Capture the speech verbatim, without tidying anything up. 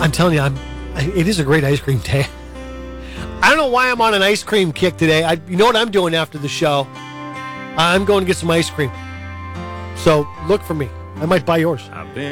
I'm telling you, I'm. It is a great ice cream day. I don't know why I'm on an ice cream kick today. I, you know what I'm doing after the show? I'm going to get some ice cream. So look for me. I might buy yours. I've been